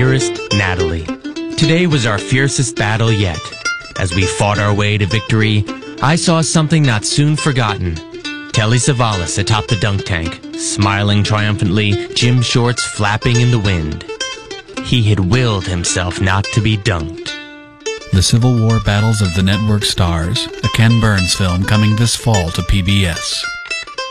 dearest Natalie. Today was our fiercest battle yet. As we fought our way to victory, I saw something not soon forgotten. Telly Savalas atop the dunk tank, smiling triumphantly, gym shorts flapping in the wind. He had willed himself not to be dunked. The Civil War Battles of the Network Stars, a Ken Burns film coming this fall to PBS.